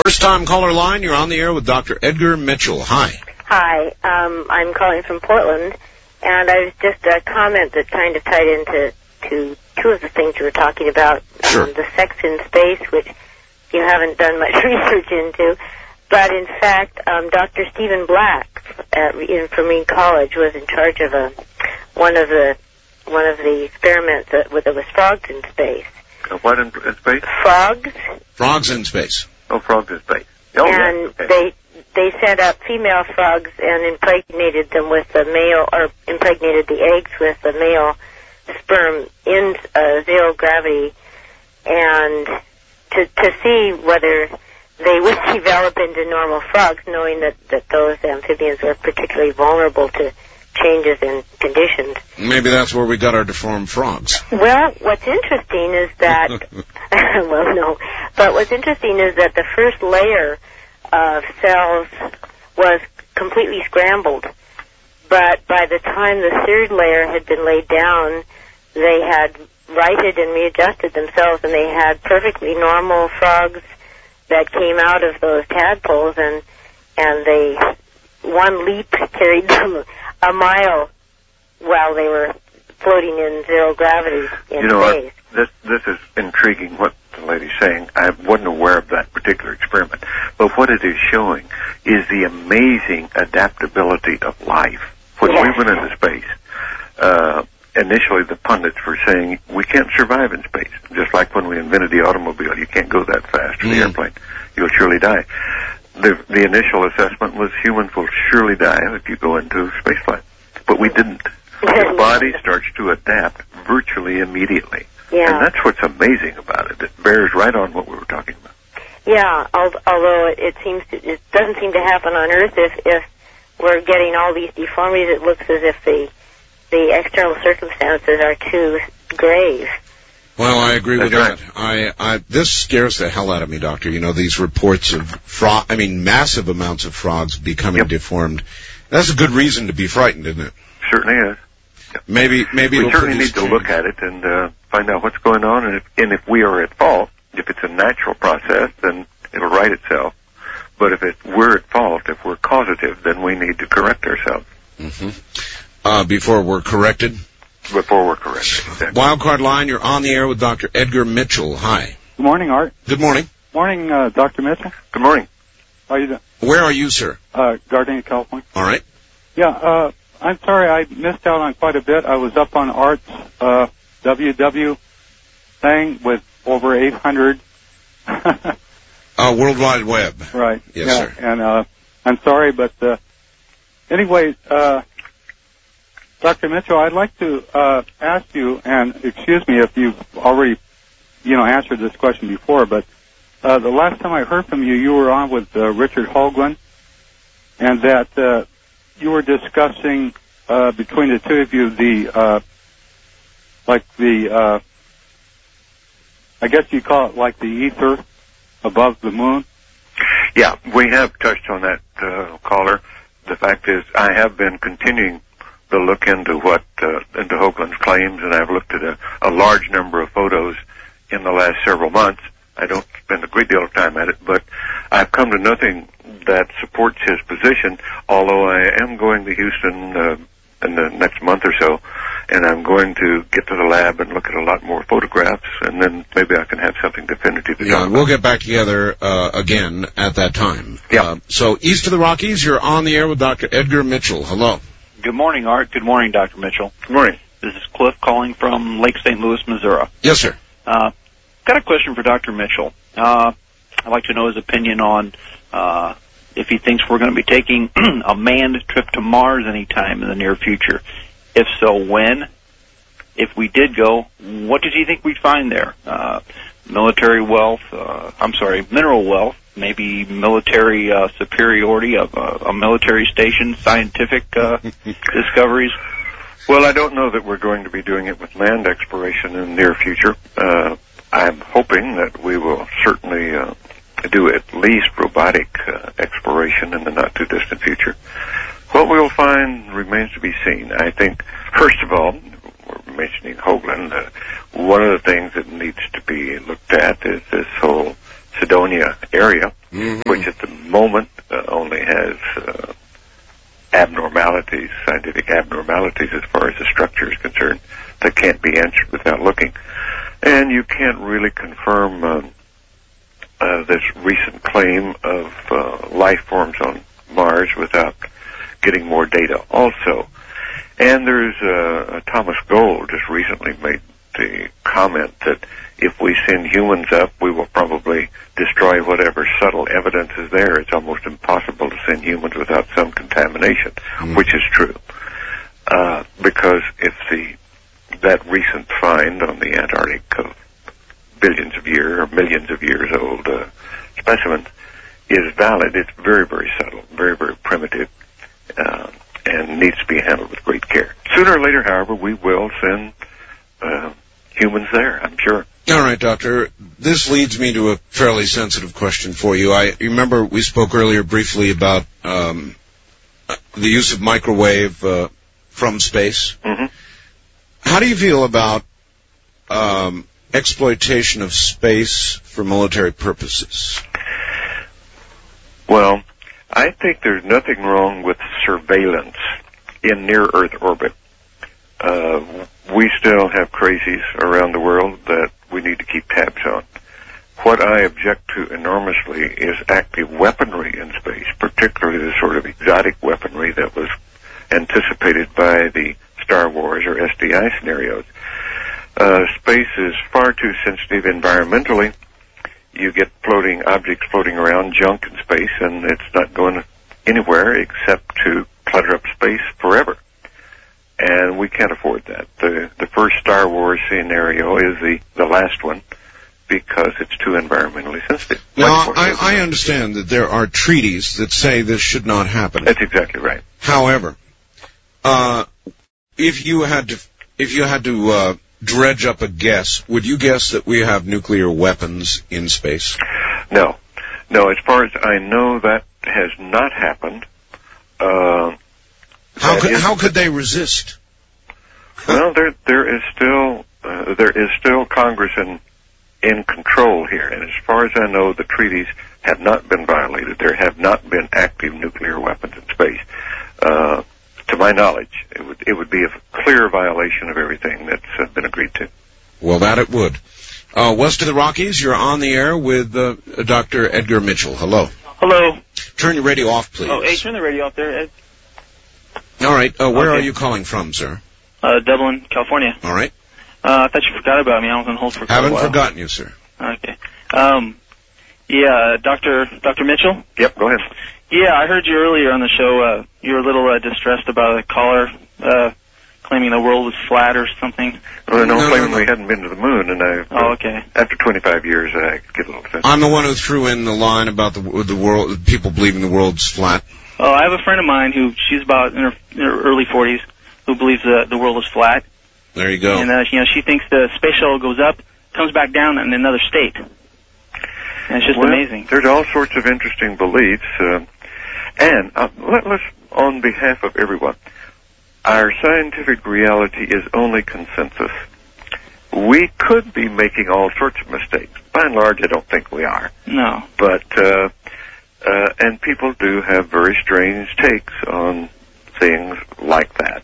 First-time caller line, you're on the air with Dr. Edgar Mitchell. Hi. Hi, I'm calling from Portland, and I was just a comment that kind of tied into two of the things you were talking about. Sure. The sex in space, which you haven't done much research into. But in fact, Dr. Stephen Black from Reed College was in charge of one of the experiments that was frogs in space. What in space? Frogs. Frogs in space. Oh, frogs in space. Oh, and yes. Okay. they set up female frogs and impregnated them with the male, or impregnated the eggs with the male sperm in zero gravity, and to see whether they would develop into normal frogs, knowing that those amphibians are particularly vulnerable to changes in conditions. Maybe that's where we got our deformed frogs. Well, what's interesting is that, well, no, but what's interesting is that the first layer of cells was completely scrambled, but by the time the third layer had been laid down, they had righted and readjusted themselves, and they had perfectly normal frogs that came out of those tadpoles, and one leap carried them a mile while they were floating in zero gravity in space. This is intriguing what the lady's saying. I wasn't aware of that particular experiment. But what it is showing is the amazing adaptability of life. When we went into space, initially the pundits were saying, we can't survive in space. Just like when we invented the automobile, you can't go that fast in the airplane. You'll surely die. The initial assessment was humans will surely die if you go into spaceflight. But we didn't. Your body starts to adapt virtually immediately. Yeah. And that's what's amazing about it. It bears right on what we were talking about. Yeah, although it doesn't seem to happen on Earth if we're getting all these deformities. It looks as if the external circumstances are too grave. Well, I agree with that. This scares the hell out of me, Doctor. You know, these reports of massive amounts of frogs becoming deformed. That's a good reason to be frightened, isn't it? Certainly is. Yep. Maybe we certainly need to look at it and find out what's going on, and if we are at fault, if it's a natural process, then it'll right itself. But if we're at fault, if we're causative, then we need to correct ourselves. Mm-hmm. Before we're corrected? Before we're corrected, exactly. Wildcard line, you're on the air with Dr. Edgar Mitchell. Hi. Good morning, Art. Good morning. Morning, Dr. Mitchell. Good morning. How are you doing? Where are you, sir? Gardena, California. All right. Yeah, I'm sorry I missed out on quite a bit. I was up on Art's WW thing with over 800. World Wide Web. Right. Yes, yeah, sir. And I'm sorry, but anyway, Dr. Mitchell, I'd like to ask you, and excuse me if you've already, answered this question before, but the last time I heard from you, you were on with Richard Hoagland, and that you were discussing between the two of you I guess you call it like the ether above the moon. Yeah, we have touched on that, caller. The fact is, I have been continuing to look into into Hoagland's claims, and I've looked at a large number of photos in the last several months. I don't spend a great deal of time at it, but I've come to nothing that supports his position, although I am going to Houston in the next month or so, and I'm going to get to the lab and look at a lot more photographs, and then maybe I can have something definitive to talk about. We'll get back together again at that time. Yeah. So east of the Rockies, you're on the air with Dr. Edgar Mitchell. Hello. Good morning, Art. Good morning, Dr. Mitchell. Good morning. This is Cliff calling from Lake St. Louis, Missouri. Yes, sir. Got a question for Dr. Mitchell. I'd like to know his opinion on if he thinks we're going to be taking a manned trip to Mars anytime in the near future. If so, when? If we did go, what does he think we'd find there? Mineral wealth, maybe military superiority of a military station, scientific discoveries? Well, I don't know that we're going to be doing it with manned exploration in the near future. I'm hoping that we will certainly do at least robotic exploration in the not-too-distant future. What we will find remains to be seen. I think, first of all, we're mentioning Hoagland. One of the things that needs to be looked at is this whole Cydonia area. Mm-hmm. moment only has abnormalities, scientific abnormalities as far as the structure is concerned that can't be answered without looking. And you can't really confirm this recent claim of life forms on Mars without getting more data also. And there's Thomas Gold just recently made the comment that if we send humans up, we will probably destroy whatever subtle evidence is there. It's almost impossible to send humans without some contamination, which is true. Because if that recent find on the Antarctic of billions of years or millions of years old specimens is valid, it's very, very subtle, very, very primitive, and needs to be handled with great care. Sooner or later, however, we will send humans there, I'm sure. All right, Doctor. This leads me to a fairly sensitive question for you. I remember we spoke earlier briefly about the use of microwave from space. Mm-hmm. How do you feel about exploitation of space for military purposes? Well, I think there's nothing wrong with surveillance in near-Earth orbit. We still have crazies around the world that we need to keep tabs on. What I object to enormously is active weaponry in space, particularly the sort of exotic weaponry that was anticipated by the Star Wars or SDI scenarios. Space is far too sensitive environmentally. You get floating objects floating around, junk in space, and it's not going anywhere except to clutter up space forever. And we can't afford that. The first Star Wars scenario is the last one because it's too environmentally sensitive. Now, I understand that there are treaties that say this should not happen. That's exactly right. However, if you had to dredge up a guess, would you guess that we have nuclear weapons in space? No. As far as I know, that has not happened. How could they resist? Well, there is still Congress in control here, and as far as I know, the treaties have not been violated. There have not been active nuclear weapons in space. To my knowledge, it would be a clear violation of everything that's been agreed to. Well, that it would. West of the Rockies, you're on the air with Dr. Edgar Mitchell. Hello. Hello. Turn your radio off, please. Oh, hey, turn the radio off there, Ed. All right. Where are you calling from, sir? Dublin, California. All right. I thought you forgot about me. I was on hold for quite a while. Haven't forgotten you, sir. Okay. Dr. Mitchell? Yep, go ahead. Yeah, I heard you earlier on the show. You were a little distressed about a caller claiming the world was flat or something. Well, claiming we hadn't been to the moon, and okay. After 25 years, I get a little sensitive. I'm the one who threw in the line about the world, people believing the world's flat. Oh, I have a friend of mine she's about in her early 40s, who believes the world is flat. There you go. And she thinks the space shuttle goes up, comes back down in another state. And it's just amazing. There's all sorts of interesting beliefs, and let's, on behalf of everyone, our scientific reality is only consensus. We could be making all sorts of mistakes. By and large, I don't think we are. No. But and people do have very strange takes on things like that.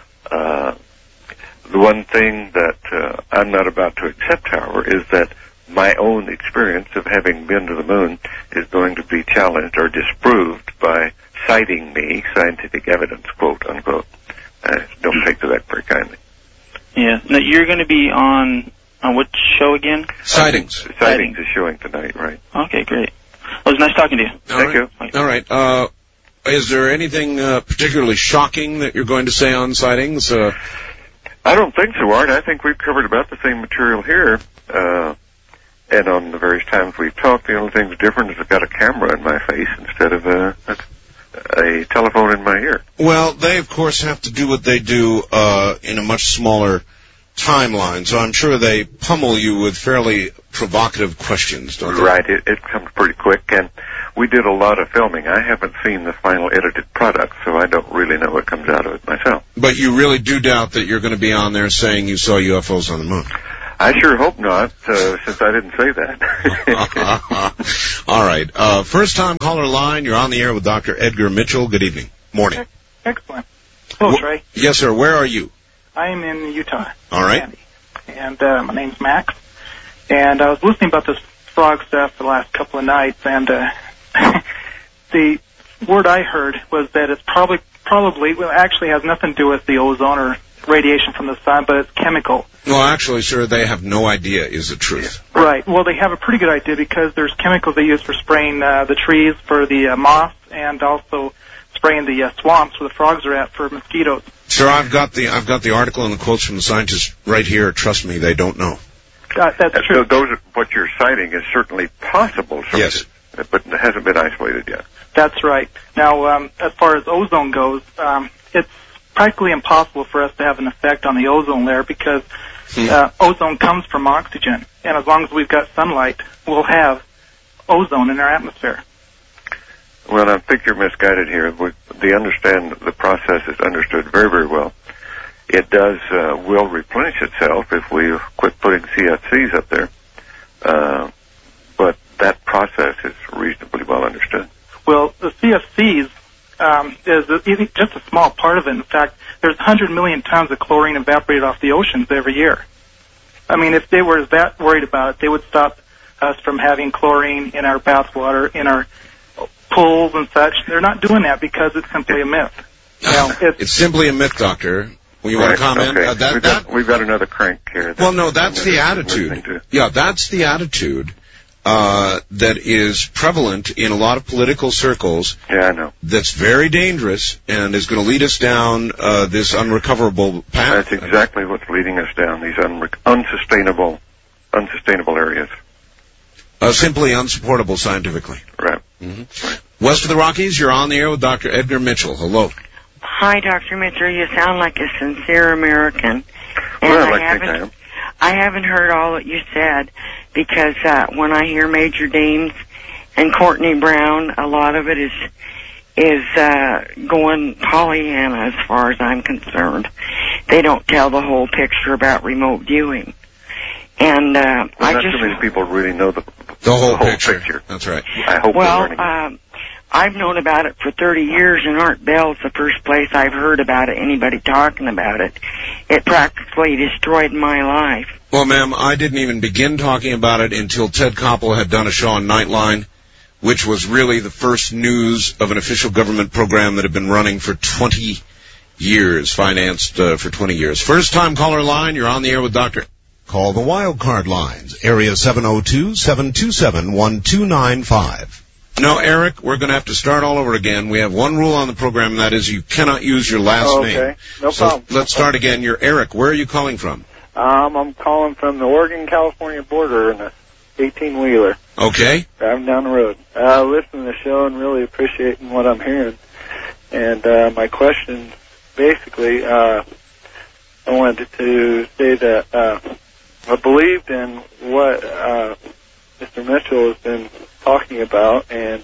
The one thing that I'm not about to accept, however, is that my own experience of having been to the moon is going to be challenged or disproved by citing me scientific evidence, quote unquote. Don't take to that very kindly. Yeah. Now, you're going to be on what show again? Sightings. Sightings is showing tonight, right? Okay, great. Well, it was nice talking to you. Thank you. All right. Is there anything particularly shocking that you're going to say on Sightings? I don't think so, Art. I think we've covered about the same material here. And on the various times we've talked, the only thing that's different is I've got a camera in my face instead of a telephone in my ear. Well, they, of course, have to do what they do in a much smaller timeline, so I'm sure they pummel you with fairly provocative questions, don't they? Right. It comes pretty quick, and we did a lot of filming. I haven't seen the final edited product, so I don't really know what comes out of it myself. But you really do doubt that you're going to be on there saying you saw UFOs on the moon? I sure hope not, since I didn't say that. All right. First-time caller line. You're on the air with Dr. Edgar Mitchell. Good evening. Morning. Excellent. Hello, Trey. Yes, sir. Where are you? I am in Utah. All right. And my name's Max. And I was listening about this frog stuff for the last couple of nights, and the word I heard was that it's probably well, actually has nothing to do with the ozone or radiation from the sun, but it's chemical. Well, actually, sir, they have no idea is the truth. Right. Well, they have a pretty good idea because there's chemicals they use for spraying the trees for the moths and also spraying the swamps where the frogs are at for mosquitoes. Sir, I've got the article and the quotes from the scientists right here. Trust me, they don't know. That's true. So what you're citing is certainly possible sources, yes, but it hasn't been isolated yet. That's right. Now, as far as ozone goes, it's practically impossible for us to have an effect on the ozone layer because ozone comes from oxygen, and as long as we've got sunlight, we'll have ozone in our atmosphere. Well, I think you're misguided here. The process is understood very, very well. It will replenish itself if we quit putting CFCs up there, but that process is reasonably well understood. Well, the CFCs is just a small part of it. In fact, there's 100 million tons of chlorine evaporated off the oceans every year. I mean, if they were that worried about it, they would stop us from having chlorine in our bathwater, in our pools and such. They're not doing that because it's simply a myth. It's simply a myth, Doctor. You want to comment? Okay. We've got another crank here. Well, no, that's the attitude. Yeah, that's the attitude that is prevalent in a lot of political circles. Yeah, I know. That's very dangerous and is going to lead us down this unrecoverable path. That's exactly what's leading us down these unsustainable areas. Simply unsupportable scientifically. Right. Mm-hmm. West of the Rockies, you're on the air with Dr. Edgar Mitchell. Hello. Hi, Dr. Mitchell. You sound like a sincere American. And well, I haven't heard all that you said because when I hear Major Deems and Courtney Brown, a lot of it is going Pollyanna as far as I'm concerned. They don't tell the whole picture about remote viewing. And not too many people really know the whole picture. That's right. I hope they're learning. I've known about it for 30 years, and Art Bell's the first place I've heard about it, anybody talking about it. It practically destroyed my life. Well, ma'am, I didn't even begin talking about it until Ted Koppel had done a show on Nightline, which was really the first news of an official government program that had been running for 20 years, financed for 20 years. First-time caller line, you're on the air with Dr. Call the wildcard lines, area 702-727-1295. No, Eric, we're going to have to start all over again. We have one rule on the program, and that is you cannot use your last name. Okay, no problem. Let's start again. You're Eric. Where are you calling from? I'm calling from the Oregon-California border in a 18-wheeler. Okay. Driving down the road. Listening to the show and really appreciating what I'm hearing. And my question, basically, I wanted to say that I believed in what Mr. Mitchell has been talking about, and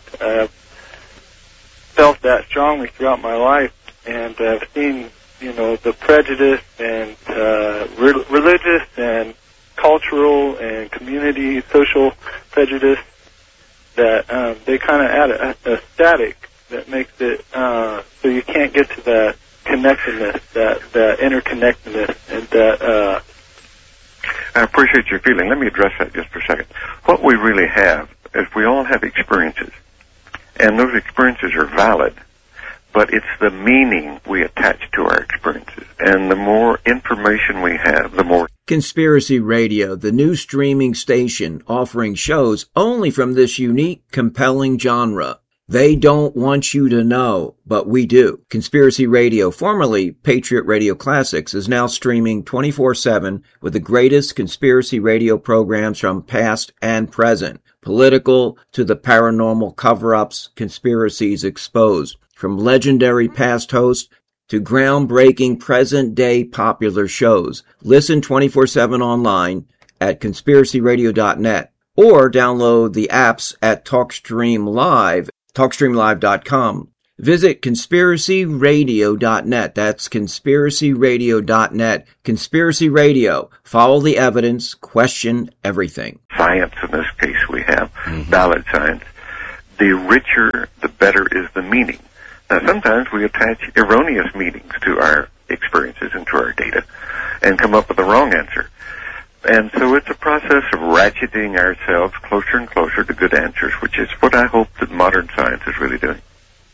felt that strongly throughout my life, and I've seen, the prejudice and religious and cultural and community social prejudice that they kind of add a static that makes it so you can't get to that connectedness, that interconnectedness, and that. I appreciate your feeling. Let me address that just for a second. What we really have is we all have experiences, and those experiences are valid, but it's the meaning we attach to our experiences. And the more information we have, the more... Conspiracy Radio, the new streaming station offering shows only from this unique, compelling genre. They don't want you to know, but we do. Conspiracy Radio, formerly Patriot Radio Classics, is now streaming 24/7 with the greatest conspiracy radio programs from past and present. Political to the paranormal cover-ups, conspiracies exposed. From legendary past hosts to groundbreaking present-day popular shows. Listen 24/7 online at conspiracyradio.net or download the apps at TalkStream Live, TalkStreamLive.com. Visit conspiracyradio.net. That's conspiracyradio.net. Conspiracy Radio. Follow the evidence. Question everything. Science, in this case, we have valid science. The richer, the better is the meaning. Now, sometimes we attach erroneous meanings to our experiences and to our data and come up with the wrong answer. And so it's a process of ratcheting ourselves closer and closer to good answers, which is what I hope that modern science is really doing.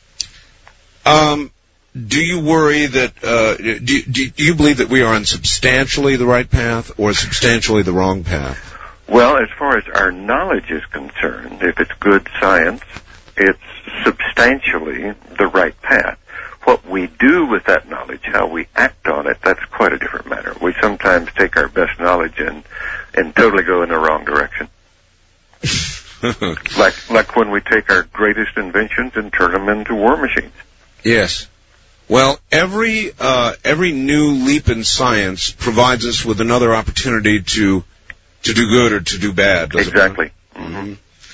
Do you worry that, do you believe that we are on substantially the right path or substantially the wrong path? Well, as far as our knowledge is concerned, if it's good science, it's substantially the right path. What we do with that knowledge, how we act on it, that's quite a different matter. We sometimes take our best knowledge and totally go in the wrong direction. like when we take our greatest inventions and turn them into war machines. Yes. Well, every new leap in science provides us with another opportunity to do good or to do bad. Exactly. Mm-hmm.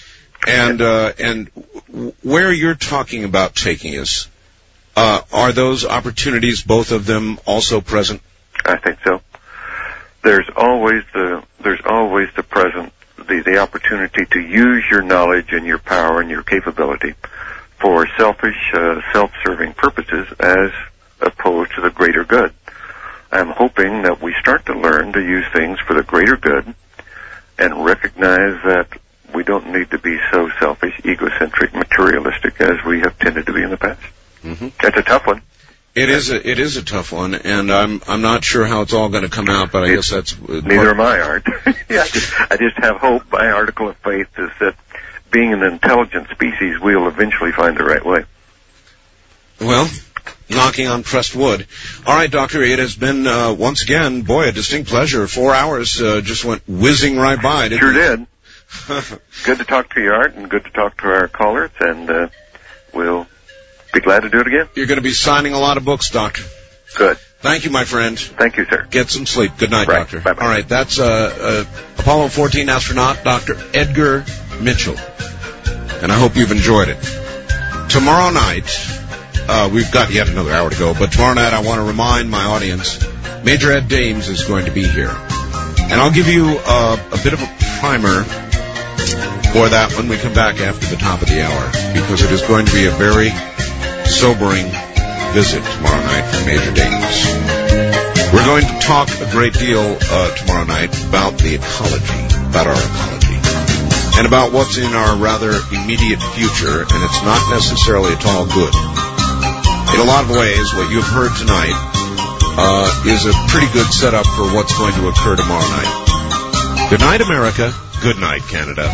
And where you're talking about taking us, are those opportunities, both of them, also present? I think so. There's always the present, the opportunity to use your knowledge and your power and your capability for selfish, self-serving purposes as opposed to the greater good. I'm hoping that we start to learn to use things for the greater good and recognize that we don't need to be so selfish, egocentric, materialistic as we have tended to be in the past. Mm-hmm. It's a tough one. It is a tough one, and I'm not sure how it's all going to come out, but I guess that's... Neither am I, Art. Yeah, I just have hope. My article of faith is that being an intelligent species, we'll eventually find the right way. Well, knocking on pressed wood. All right, Doctor, it has been, once again, boy, a distinct pleasure. 4 hours just went whizzing right by, didn't it? Sure did. Good to talk to you, Art, and good to talk to our callers, and we'll be glad to do it again. You're going to be signing a lot of books, Doctor. Good. Thank you, my friend. Thank you, sir. Get some sleep. Good night, Doctor. Bye-bye. All right, that's Apollo 14 astronaut, Dr. Edgar Mitchell. And I hope you've enjoyed it. Tomorrow night, we've got yet another hour to go, but tomorrow night I want to remind my audience, Major Ed Dames is going to be here. And I'll give you a bit of a primer for that when we come back after the top of the hour, because it is going to be a very sobering visit tomorrow night from Major Dames. We're going to talk a great deal tomorrow night about the ecology, about our ecology, and about what's in our rather immediate future, and it's not necessarily at all good. In a lot of ways, what you've heard tonight is a pretty good setup for what's going to occur tomorrow night. Good night, America. Good night, Canada.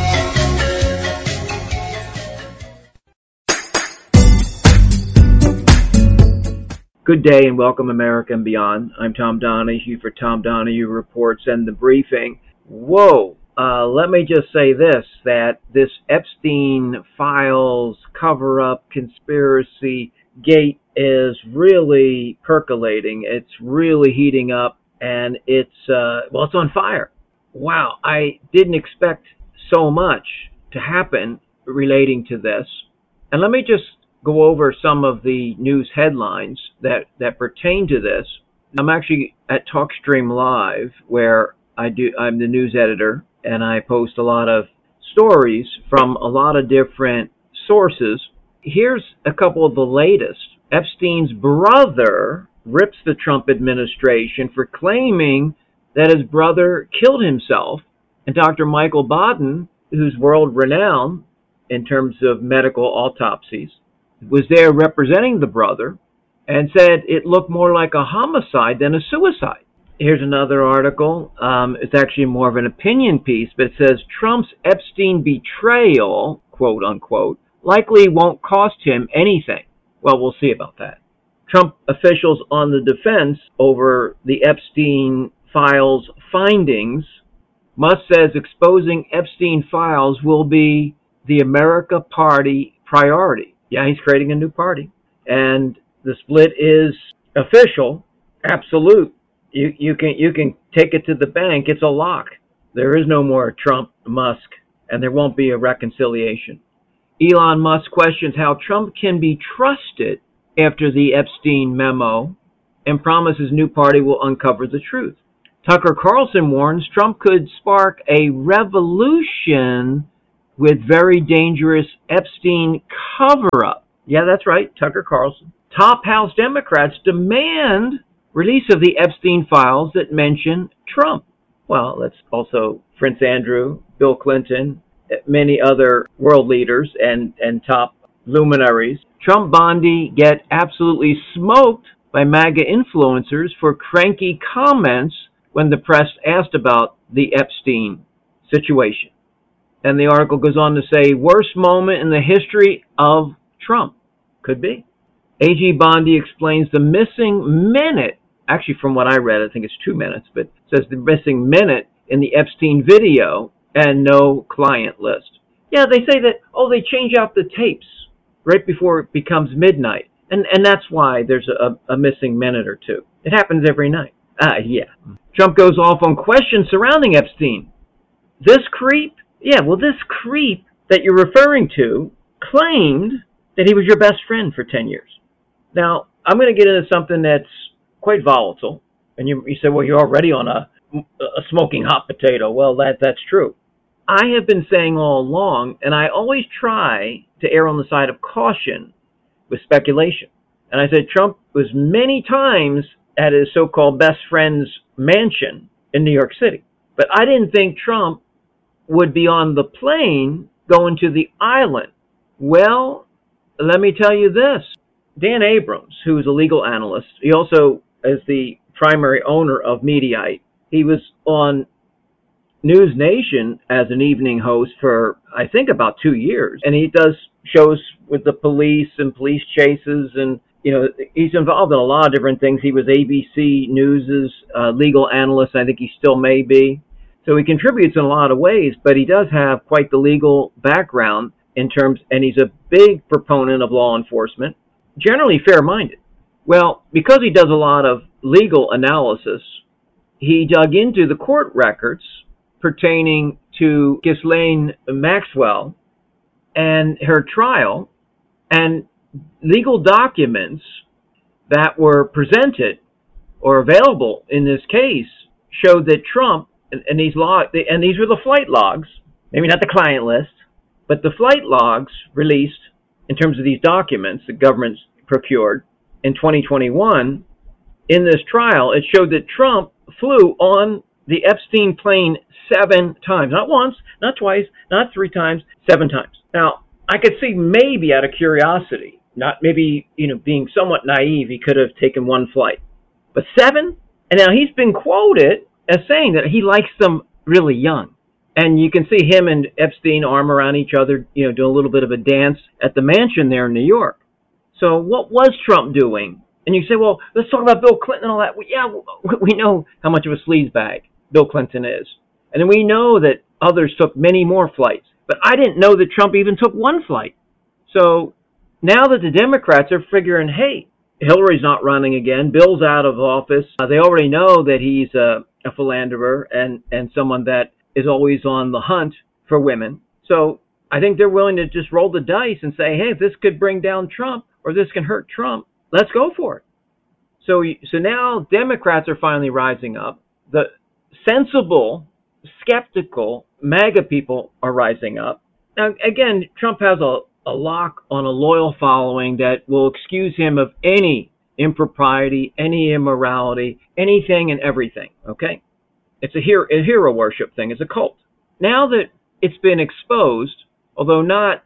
Good day and welcome, America and beyond. I'm Tom Donahue for Tom Donahue Reports and the Briefing. Whoa! Let me just say this, that this Epstein files cover-up conspiracy gate is really percolating. It's really heating up, and it's on fire. Wow, I didn't expect so much to happen relating to this. And let me just go over some of the news headlines that pertain to this. I'm actually at TalkStream Live, where I'm the news editor, and I post a lot of stories from a lot of different sources. Here's a couple of the latest. Epstein's brother rips the Trump administration for claiming that his brother killed himself. And Dr. Michael Baden, who's world-renowned in terms of medical autopsies, was there representing the brother and said it looked more like a homicide than a suicide. Here's another article. It's actually more of an opinion piece, but it says Trump's Epstein betrayal, quote unquote, likely won't cost him anything. Well, we'll see about that. Trump officials on the defense over the Epstein files findings. Musk says exposing Epstein files will be the America Party priority. Yeah, he's creating a new party. And the split is official, absolute. You can take it to the bank. It's a lock. There is no more Trump, Musk, and there won't be a reconciliation. Elon Musk questions how Trump can be trusted after the Epstein memo and promises new party will uncover the truth. Tucker Carlson warns Trump could spark a revolution with very dangerous Epstein cover-up. Yeah, that's right, Tucker Carlson. Top House Democrats demand release of the Epstein files that mention Trump. Well, that's also Prince Andrew, Bill Clinton, many other world leaders and top luminaries. Trump Bondi get absolutely smoked by MAGA influencers for cranky comments when the press asked about the Epstein situation. And the article goes on to say, worst moment in the history of Trump. Could be. A.G. Bondi explains the missing minute, actually from what I read, I think it's 2 minutes, but it says the missing minute in the Epstein video and no client list. Yeah, they say that, they change out the tapes right before it becomes midnight. And that's why there's a missing minute or two. It happens every night. Yeah. Trump goes off on questions surrounding Epstein. This creep that you're referring to claimed that he was your best friend for 10 years. Now, I'm going to get into something that's quite volatile. And you say, well, you're already on a smoking hot potato. Well, that's true. I have been saying all along, and I always try to err on the side of caution with speculation. And I said Trump was many times at his so-called best friend's mansion in New York City. But I didn't think Trump would be on the plane going to the island. Well, let me tell you this. Dan Abrams, who is a legal analyst, he also is the primary owner of Mediaite. He was on News Nation as an evening host for, I think, about 2 years. And he does shows with the police and police chases. And, he's involved in a lot of different things. He was ABC News' legal analyst. I think he still may be. So he contributes in a lot of ways, but he does have quite the legal background and he's a big proponent of law enforcement, generally fair-minded. Well, because he does a lot of legal analysis, he dug into the court records pertaining to Ghislaine Maxwell and her trial, and legal documents that were presented or available in this case showed that Trump, and these were the flight logs, maybe not the client list, but the flight logs released in terms of these documents the government procured in 2021. In this trial, it showed that Trump flew on the Epstein plane 7 times. Not once, not twice, not 3 times, 7 times. Now, I could see maybe out of curiosity, not maybe, being somewhat naive, he could have taken 1 flight. But 7? And now he's been quoted as saying that he likes them really young. And you can see him and Epstein arm around each other, doing a little bit of a dance at the mansion there in New York. So what was Trump doing? And you say, well, let's talk about Bill Clinton and all that. Well, yeah, we know how much of a sleazebag Bill Clinton is. And we know that others took many more flights. But I didn't know that Trump even took 1 flight. So now that the Democrats are figuring, hey, Hillary's not running again, Bill's out of office, they already know that he's a philanderer and someone that is always on the hunt for women. So I think they're willing to just roll the dice and say, hey, if this could bring down Trump or this can hurt Trump, let's go for it. So now Democrats are finally rising up. The sensible, skeptical MAGA people are rising up. Now, again, Trump has a lock on a loyal following that will excuse him of any impropriety, any immorality, anything and everything, okay? It's a hero worship thing. It's a cult. Now that it's been exposed, although not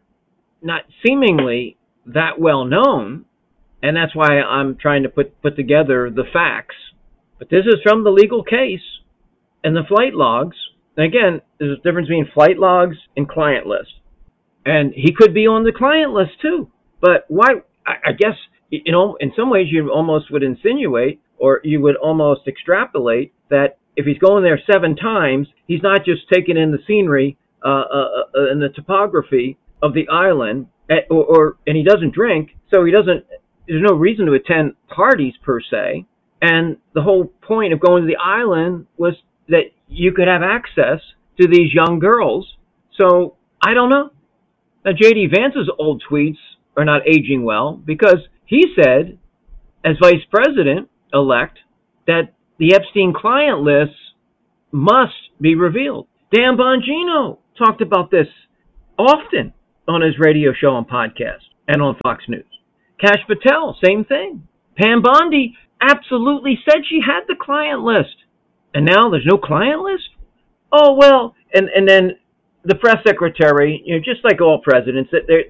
seemingly that well known, and that's why I'm trying to put together the facts. But this is from the legal case and the flight logs. And again, there's a difference between flight logs and client list. And he could be on the client list too. But why? I guess, in some ways you almost would insinuate, or you would almost extrapolate that if he's going there 7 times, he's not just taking in the scenery and the topography of the island, and he doesn't drink, so there's no reason to attend parties per se. And the whole point of going to the island was that you could have access to these young girls. So I don't know. Now, J.D. Vance's old tweets are not aging well because he said, as vice president-elect, that the Epstein client lists must be revealed. Dan Bongino talked about this often on his radio show and podcast and on Fox News. Kash Patel, same thing. Pam Bondi absolutely said she had the client list. And now there's no client list? Oh, well, and then the press secretary, just like all presidents,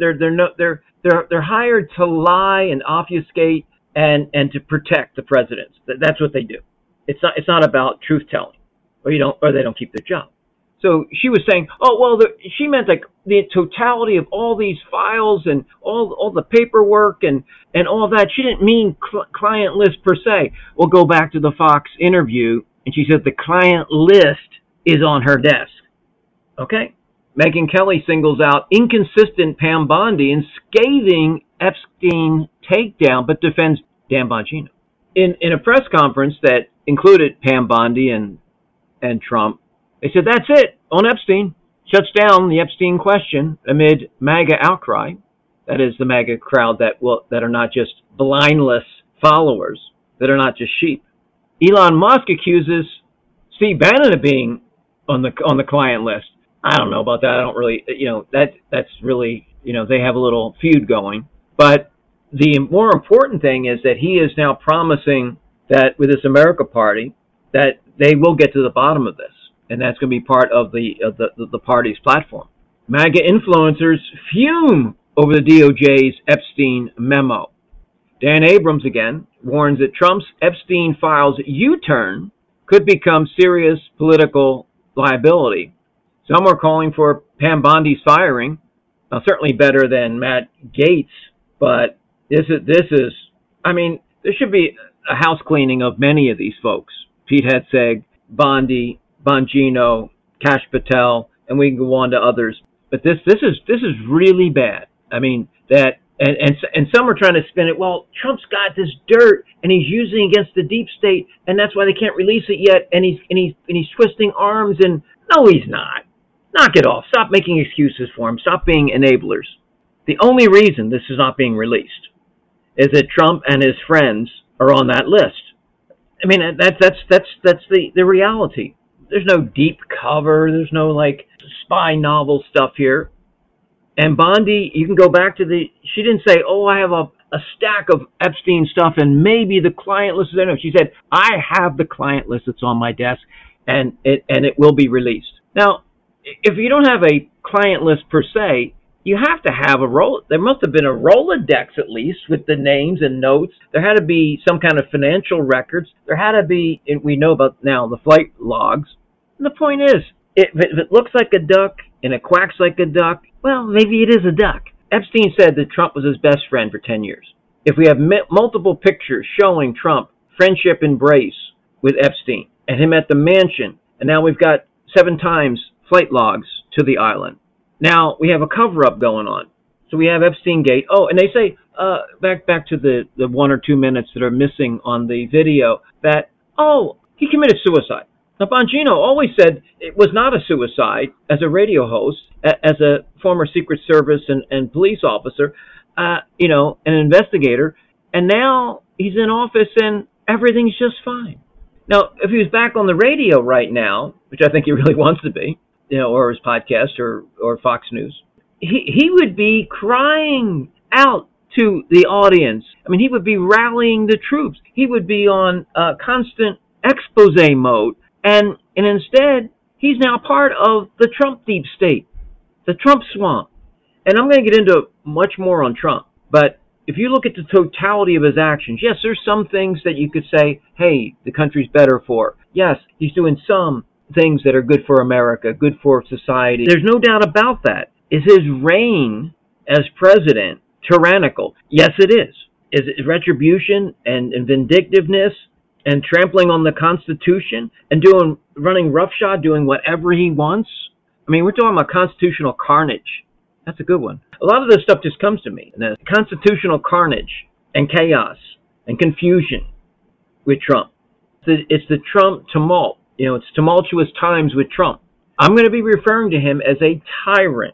they're hired to lie and obfuscate and to protect the presidents. That's what they do. It's not about truth telling, or they don't keep their job. So she was saying, oh, well, she meant like the totality of all these files and all the paperwork and all of that. She didn't mean client list per se. We'll go back to the Fox interview, and she said the client list is on her desk. Okay? Megyn Kelly singles out inconsistent Pam Bondi and scathing Epstein takedown, but defends Dan Bongino. In a press conference that included Pam Bondi and Trump, they said, that's it on Epstein. Shuts down the Epstein question amid MAGA outcry. That is the MAGA crowd that are not just blindless followers, that are not just sheep. Elon Musk accuses Steve Bannon of being on the client list. I don't know about that. I don't really, that's really, they have a little feud going. But the more important thing is that he is now promising that with this America Party, that they will get to the bottom of this. And that's going to be part of the party's platform. MAGA influencers fume over the DOJ's Epstein memo. Dan Abrams, again, warns that Trump's Epstein files U-turn could become serious political liability. Some are calling for Pam Bondi's firing. Now, certainly better than Matt Gaetz, but this is, there should be a house cleaning of many of these folks. Pete Hegseth, Bondi, Bongino, Kash Patel, and we can go on to others. But this is really bad. And some are trying to spin it. Well, Trump's got this dirt and he's using it against the deep state, and that's why they can't release it yet. And he's twisting arms. And no, he's not. Knock it off. Stop making excuses for him. Stop being enablers. The only reason this is not being released is that Trump and his friends are on that list. That's the reality. There's no deep cover. There's no like spy novel stuff here. And Bondi, you can go back to she didn't say, oh, I have a stack of Epstein stuff and maybe the client list is there. No, she said, I have the client list that's on my desk and it will be released. Now, if you don't have a client list per se, you have to have there must have been a Rolodex at least with the names and notes. There had to be some kind of financial records. There had to be, and we know about now, the flight logs. And the point is, if it looks like a duck and it quacks like a duck, well, maybe it is a duck. Epstein said that Trump was his best friend for 10 years. If we have multiple pictures showing Trump friendship embrace with Epstein and him at the mansion, and now we've got 7 times flight logs to the island. Now we have a cover-up going on. So we have Epstein Gate. Oh, and they say, back to the 1 or 2 minutes that are missing on the video, that, he committed suicide. Now, Bongino always said it was not a suicide as a radio host, as a former Secret Service and police officer, an investigator, and now he's in office and everything's just fine. Now, if he was back on the radio right now, which I think he really wants to be, or his podcast or Fox News, he would be crying out to the audience. He would be rallying the troops. He would be on constant expose mode. And instead, he's now part of the Trump deep state, the Trump swamp. And I'm going to get into much more on Trump. But if you look at the totality of his actions, yes, there's some things that you could say, hey, the country's better for. Yes, he's doing some things that are good for America, good for society. There's no doubt about that. Is his reign as president tyrannical? Yes, it is. Is it retribution and vindictiveness and trampling on the Constitution and running roughshod, doing whatever he wants? We're talking about constitutional carnage. That's a good one. A lot of this stuff just comes to me. And the constitutional carnage and chaos and confusion with Trump. It's the Trump tumult. It's tumultuous times with Trump. I'm going to be referring to him as a tyrant.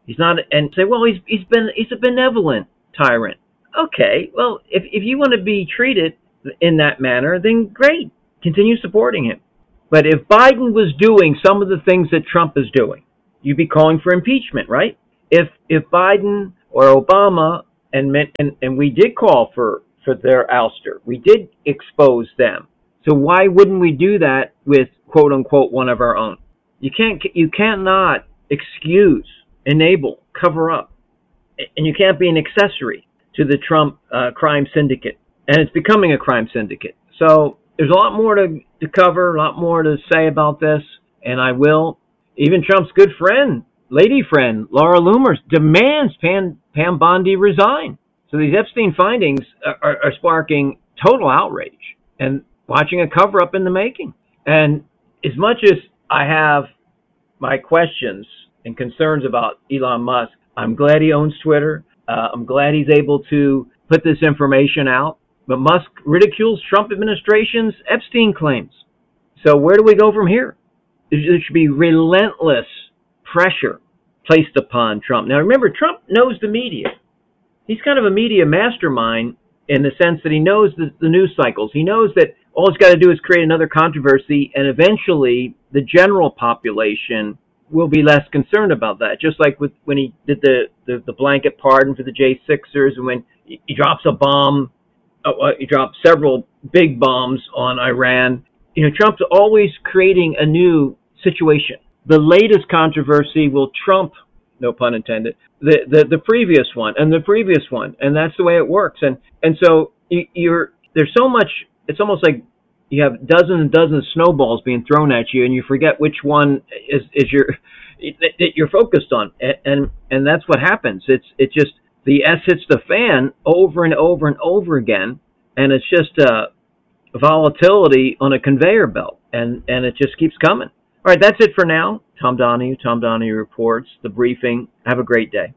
He's not, and say, well, he's a benevolent tyrant. Okay, well, if you want to be treated in that manner, then great, continue supporting him. But if Biden was doing some of the things that Trump is doing, you'd be calling for impeachment, right? If Biden or Obama and we did call for their ouster, we did expose them. So why wouldn't we do that with quote unquote one of our own? You cannot excuse, enable, cover up, and you can't be an accessory to the Trump crime syndicate, and it's becoming a crime syndicate. So there's a lot more to cover, a lot more to say about this, and I will. Even Trump's good friend, lady friend, Laura Loomer, demands Pam Bondi resign. So these Epstein findings are sparking total outrage and watching a cover-up in the making. And as much as I have my questions and concerns about Elon Musk, I'm glad he owns Twitter. I'm glad he's able to put this information out. But Musk ridicules Trump administration's Epstein claims. So where do we go from here? There should be relentless pressure placed upon Trump. Now remember, Trump knows the media. He's kind of a media mastermind in the sense that he knows the news cycles. He knows that all he's got to do is create another controversy, and eventually the general population will be less concerned about that. Just like when he did the blanket pardon for the J6ers, and when he drops a bomb, he dropped several big bombs on Iran. You know, Trump's always creating a new situation. The latest controversy will trump, no pun intended, the previous one and the previous one, and that's the way it works. And so there's so much. It's almost like you have dozens and dozens of snowballs being thrown at you, and you forget which one that you're focused on, and that's what happens. It's just the S hits the fan over and over and over again, and it's just volatility on a conveyor belt, and it just keeps coming. All right, that's it for now. Tom Donahue Reports, The Briefing. Have a great day.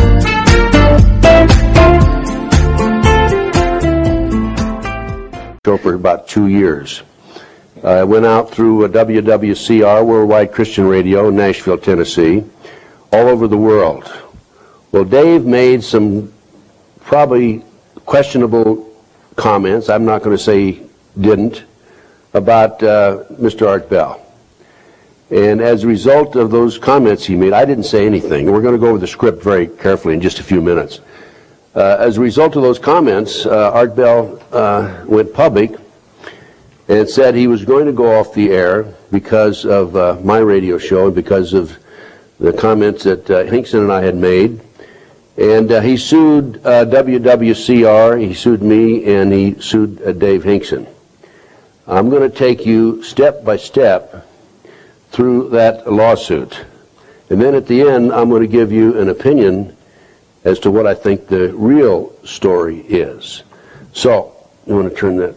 For about 2 years. I went out through WWCR, Worldwide Christian Radio, in Nashville, Tennessee, all over the world. Well, Dave made some probably questionable comments, I'm not going to say he didn't, about Mr. Art Bell. And as a result of those comments he made, I didn't say anything. We're going to go over the script very carefully in just a few minutes. As a result of those comments, Art Bell went public and said he was going to go off the air because of my radio show and because of the comments that Hinkson and I had made. And he sued WWCR, he sued me, and he sued Dave Hinkson. I'm going to take you step by step through that lawsuit. And then at the end, I'm going to give you an opinion as to what I think the real story is. So, I want to turn that.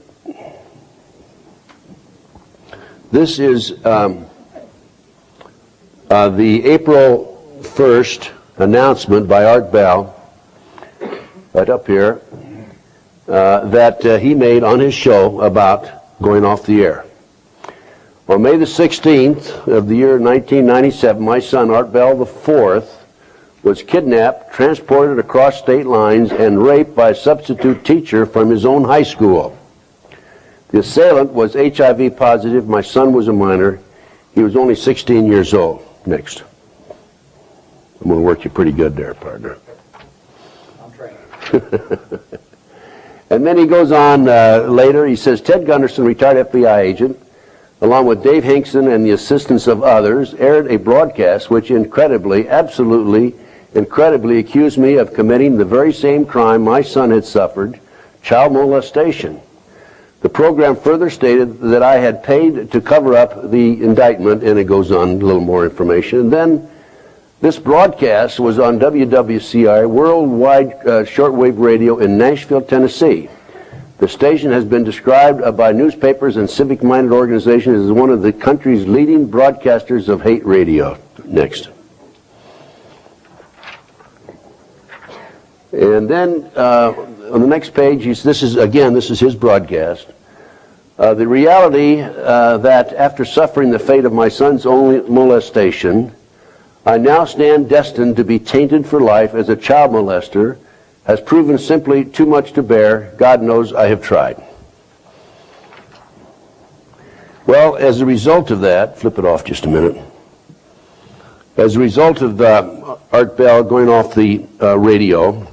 This is the April 1st announcement by Art Bell, right up here, that he made on his show about going off the air. On May the 16th of the year 1997, my son Art Bell IV was kidnapped, transported across state lines, and raped by a substitute teacher from his own high school. The assailant was HIV positive. My son was a minor. He was only 16 years old. Next. I'm going to work you pretty good there, partner. I'm trained. And then he goes on later. He says, Ted Gunderson, retired FBI agent, along with Dave Hinkson and the assistance of others, aired a broadcast which absolutely incredibly accused me of committing the very same crime my son had suffered, child molestation. The program further stated that I had paid to cover up the indictment, and it goes on a little more information. And then this broadcast was on WWCI, Worldwide Shortwave Radio in Nashville, Tennessee. The station has been described by newspapers and civic-minded organizations as one of the country's leading broadcasters of hate radio. Next. And then on the next page, this is his broadcast. The reality that after suffering the fate of my son's only molestation, I now stand destined to be tainted for life as a child molester has proven simply too much to bear. God knows I have tried. Well, as a result of that, flip it off just a minute. As a result of Art Bell going off the radio,